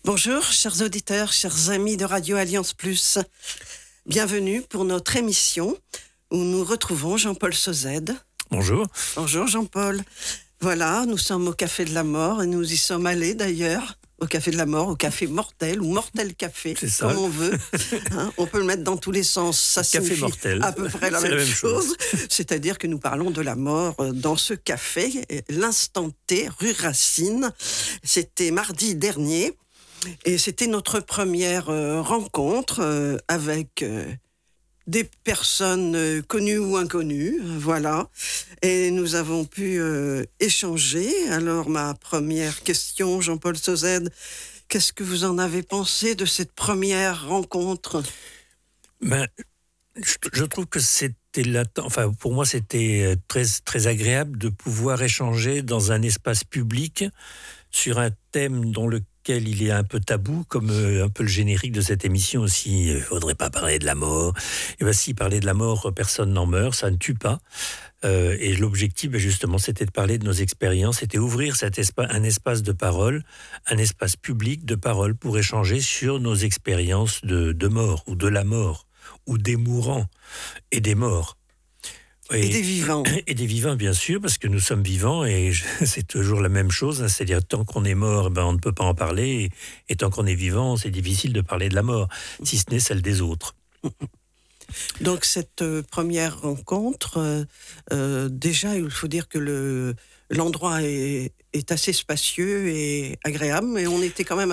Bonjour, chers auditeurs, chers amis de Radio Alliance Plus. Bienvenue pour notre émission où nous retrouvons Jean-Paul Sauzède. Bonjour. Bonjour Jean-Paul. Voilà, nous sommes au Café de la Mort et nous y sommes allés d'ailleurs. Au Café de la Mort, au Café Mortel ou Mortel Café, comme on veut. On peut le mettre dans tous les sens. Ça Café signifie mortel. à peu près la même chose. C'est-à-dire que nous parlons de la mort dans ce café, l'instant T, rue Racine. C'était mardi dernier et c'était notre première rencontre avec des personnes connues ou inconnues, voilà. Et nous avons pu échanger. Alors, ma première question, Jean-Paul Sauzède, qu'est-ce que vous en avez pensé de cette première rencontre ? Je trouve que pour moi, c'était très, très agréable de pouvoir échanger dans un espace public sur un thème dont lequel il est un peu tabou, comme un peu le générique de cette émission aussi. Il ne faudrait pas parler de la mort. Et bien si, parler de la mort, personne n'en meurt, ça ne tue pas. Et l'objectif, justement, c'était de parler de nos expériences, c'était ouvrir un espace de parole, un espace public de parole pour échanger sur nos expériences de mort, ou de la mort, ou des mourants et des morts. Et des vivants. Et des vivants, bien sûr, parce que nous sommes vivants et c'est toujours la même chose. C'est-à-dire, tant qu'on est mort, on ne peut pas en parler. Et tant qu'on est vivant, c'est difficile de parler de la mort, si ce n'est celle des autres. Donc, cette première rencontre, déjà, il faut dire que l'endroit est assez spacieux et agréable, mais on était quand même